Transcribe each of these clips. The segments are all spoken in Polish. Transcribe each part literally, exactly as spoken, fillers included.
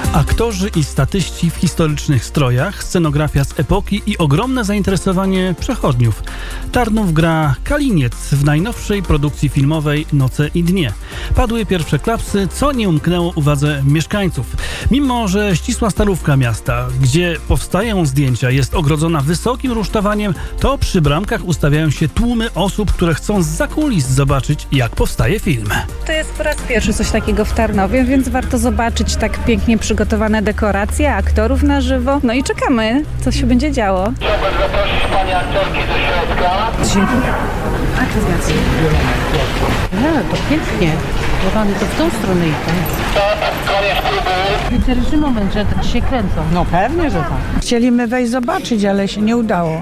Aktorzy i statyści w historycznych strojach, scenografia z epoki i ogromne zainteresowanie przechodniów. Tarnów gra Kaliniec w najnowszej produkcji filmowej Noce i dnie. Padły pierwsze klapsy, co nie umknęło uwadze mieszkańców. Mimo że ścisła starówka miasta, gdzie powstają zdjęcia, jest ogrodzona wysokim rusztowaniem, to przy bramkach ustawiają się tłumy osób, które chcą zza kulis zobaczyć, jak powstaje film. To jest po raz pierwszy coś takiego w Tarnowie, więc warto zobaczyć tak pięknie przygotowane dekoracje, aktorów na żywo. No i czekamy, co się będzie działo. Chciałbym zaprosić pani aktorki do środka. Dziękuję. Akrobacja. No, to pięknie. Kochany, to w tą stronę idę. To koniec klubu. Interesujący moment, że tak się kręcą. No pewnie, że tak. Chcieliśmy wejść zobaczyć, ale się nie udało.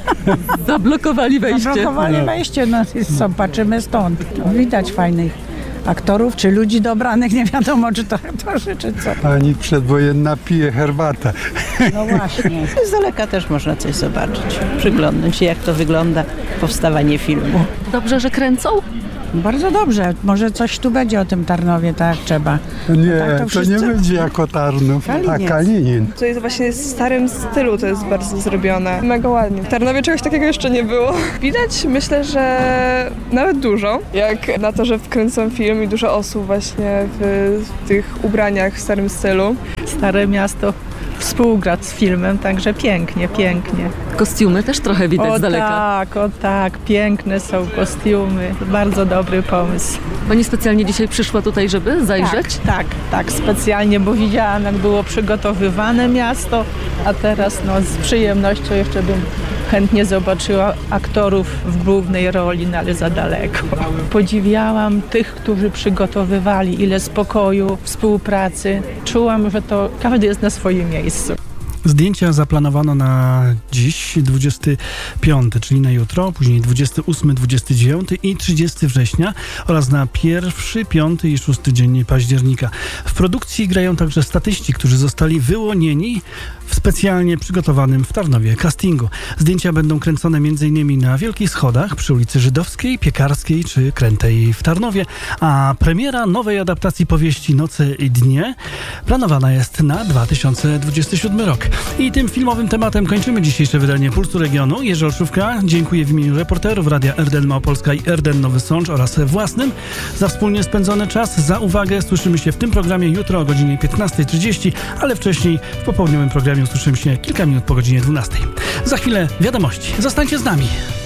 Zablokowali wejście. Zablokowali wejście, no i co, patrzymy stąd. No, widać fajnych aktorów, czy ludzi dobranych, nie wiadomo, czy to aktorzy, czy co. Pani przedwojenna pije herbatę. No właśnie. Z daleka też można coś zobaczyć, przyglądnąć się, jak to wygląda powstawanie filmu. Dobrze, że kręcą? Bardzo dobrze. Może coś tu będzie o tym Tarnowie, tak jak trzeba. Nie, tak to to, wszyscy- nie będzie jako Tarnów, a Kaliniec. Kalinin. To jest właśnie w starym stylu, to jest bardzo zrobione. Mega ładnie. W Tarnowie czegoś takiego jeszcze nie było. Widać, myślę, że nawet dużo. Jak na to, że wkręcą film i dużo osób właśnie w tych ubraniach w starym stylu. Stare miasto współgra z filmem, także pięknie, pięknie. Kostiumy też trochę widać O z daleka. tak, o tak, piękne są kostiumy. Bardzo dobry pomysł. Pani specjalnie dzisiaj przyszła tutaj, żeby zajrzeć? Tak, tak, tak, specjalnie, bo widziałam, jak było przygotowywane miasto, a teraz no, z przyjemnością jeszcze bym chętnie zobaczyła aktorów w głównej roli, no ale za daleko. Podziwiałam tych, którzy przygotowywali, ile spokoju, współpracy. Czułam, że to każdy jest na swoim miejscu. Zdjęcia zaplanowano na dziś, dwudziestego piątego, czyli na jutro, później dwudziestego ósmego, dwudziestego dziewiątego i trzydziestego września oraz na pierwszy, piąty i szósty dzień października. W produkcji grają także statyści, którzy zostali wyłonieni w specjalnie przygotowanym w Tarnowie castingu. Zdjęcia będą kręcone m.in. na Wielkich Schodach, przy ulicy Żydowskiej, Piekarskiej czy Krętej w Tarnowie, a premiera nowej adaptacji powieści Noce i dnie planowana jest na dwa tysiące dwudziesty siódmy rok. I tym filmowym tematem kończymy dzisiejsze wydanie Pulsu Regionu. Jerzy Olszówka, dziękuję w imieniu reporterów Radia R D N Małopolska i R D N Nowy Sącz oraz własnym za wspólnie spędzony czas, za uwagę. Słyszymy się w tym programie jutro o godzinie piętnasta trzydzieści, ale wcześniej w popołudniowym programie usłyszymy się kilka minut po godzinie dwunastej. Za chwilę wiadomości. Zostańcie z nami.